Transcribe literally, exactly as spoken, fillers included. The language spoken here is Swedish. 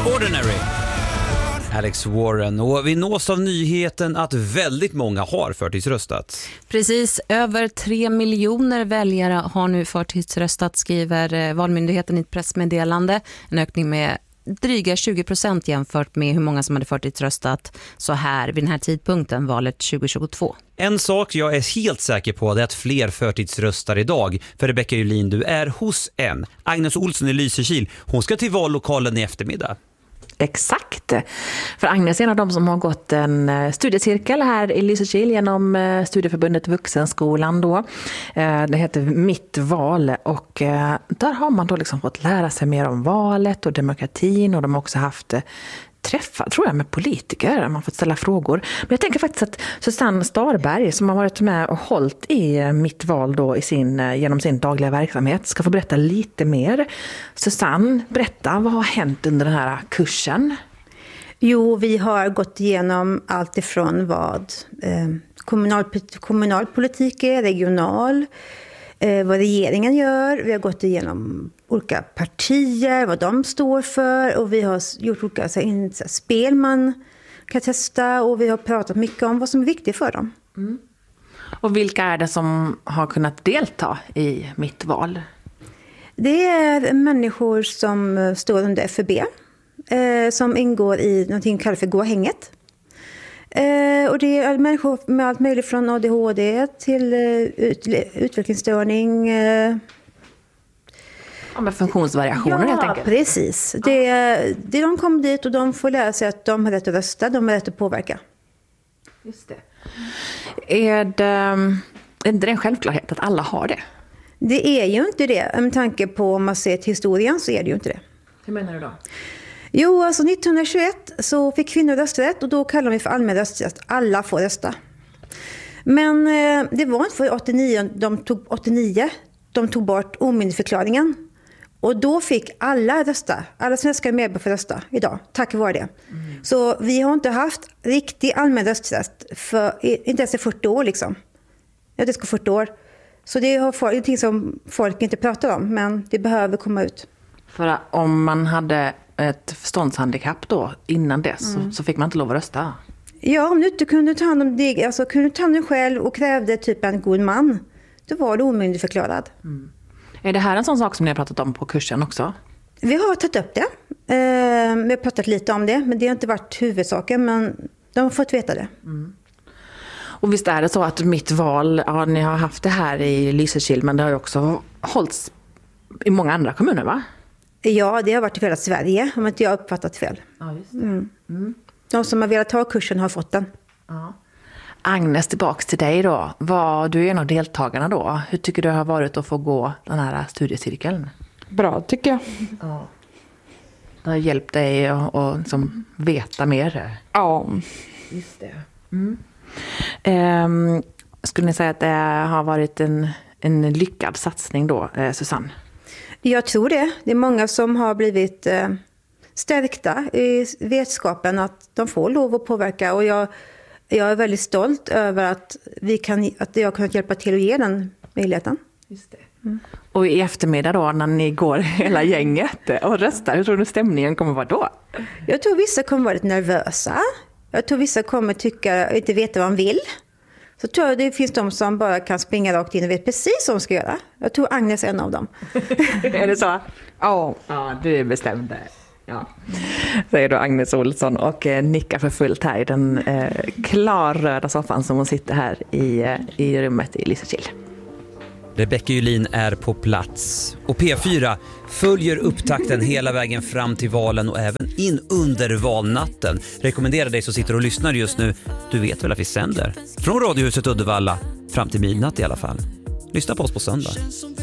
Ordinary. Alex Warren, och vi nås av nyheten att väldigt många har förtidsröstat. Precis, över tre miljoner väljare har nu förtidsröstat, skriver Valmyndigheten i ett pressmeddelande. En ökning med dryga tjugo procent jämfört med hur många som hade förtidsröstat så här vid den här tidpunkten, valet tjugo tjugotvå. En sak jag är helt säker på är att fler förtidsröstar idag. För Rebecka Julin, du är hos en. Agnes Olsson i Lysekil, hon ska till vallokalen i eftermiddag. Exakt. För Agnes är en av de som har gått en studiecirkel här i Lysekil genom Studieförbundet Vuxenskolan då. Det heter Mitt val, och där har man då liksom fått lära sig mer om valet och demokratin, och de har också haft träffar, tror jag, med politiker. Man får ställa frågor. Men jag tänker faktiskt att Susanne Starberg, som har varit med och hållit i Mitt val då i sin, genom sin dagliga verksamhet, ska få berätta lite mer. Susanne, berätta, vad har hänt under den här kursen? Jo, vi har gått igenom allt ifrån vad eh, kommunal, kommunalpolitik är, regional, eh, vad regeringen gör. Vi har gått igenom olika partier, vad de står för, och vi har gjort olika så här, så här, spel man kan testa, och vi har pratat mycket om vad som är viktigt för dem. Mm. Och vilka är det som har kunnat delta i Mitt val? Det är människor som står under F U B, eh, som ingår i någonting kallat för Gåhänget. Eh, och det är människor med allt möjligt från A D H D till eh, ut, utvecklingsstörning, eh, Ja, med funktionsvariationer, ja, helt enkelt. Precis. Det, det de kommer dit och de får lära sig att de har rätt att rösta, de har rätt att påverka. Just det. Är det, är det en självklarhet att alla har det? Det är ju inte det. Med tanke på om man ser till historien så är det ju inte det. Hur menar du då? Jo, alltså nittonhundratjugoett så fick kvinnor rösträtt, och då kallar vi för allmän rösträtt. Alla får rösta. Men eh, det var inte för åttionio, de tog, åttionio, de tog bort omyndigförklaringen. Och då fick alla rösta. Alla svenska medborgare får rösta idag, tack vare det. Mm. Så vi har inte haft riktig allmän rösträtt för inte ens i fyrtio år liksom. Ja, det ska fyrtio år. Så det är någonting som folk inte pratar om, men det behöver komma ut. För om man hade ett förståndshandikapp då, innan dess, mm. så, så fick man inte lov att rösta? Ja, om du inte kunde ta hand om det, alltså kunde ta hand om dig själv och krävde typ en god man, då var du omyndigförklarad. Mm. Är det här en sån sak som ni har pratat om på kursen också? Vi har tagit upp det. Eh, vi har pratat lite om det, men det har inte varit huvudsaken, men de har fått veta det. Mm. Och visst är det så att Mitt val, ja, ni har haft det här i Lysekil, men det har ju också hållits i många andra kommuner, va? Ja, det har varit i hela Sverige, om inte jag har uppfattat fel. Ja, just det. Mm. Mm. De som har velat ta kursen har fått den. Ja. Agnes, tillbaka till dig då. Vad, du är en av deltagarna då. Hur tycker du det har varit att få gå den här studiecirkeln? Bra, tycker jag. Ja. Det har hjälpt dig att, att liksom veta mer. Ja. Just det. Mm. Um, skulle ni säga att det har varit en, en lyckad satsning då, eh, Susanne? Jag tror det. Det är många som har blivit eh, stärkta i vetskapen att de får lov att påverka, och jag Jag är väldigt stolt över att, vi kan, att jag har kunnat hjälpa till att ge den möjligheten. Just det. Mm. Och i eftermiddag då, när ni går hela gänget och röstar, hur tror du stämningen kommer vara då? Jag tror vissa kommer vara lite nervösa. Jag tror vissa kommer tycka, inte veta vad de vill. Så tror jag det finns de som bara kan springa rakt in och vet precis vad de ska göra. Jag tror Agnes är en av dem. Är det så? Ja. Ja, du är bestämd. Ja. Säger då Agnes Olsson och eh, nickar för fullt här i den eh, klarröda soffan som hon sitter här i, eh, i rummet i Lysekil. Rebecka Julin är på plats, och P fyra följer upptakten hela vägen fram till valen och även in under valnatten. Rekommenderar dig som sitter och lyssnar just nu, du vet väl att vi sänder från Radiohuset Uddevalla fram till midnatt i alla fall. Lyssna på oss på söndag.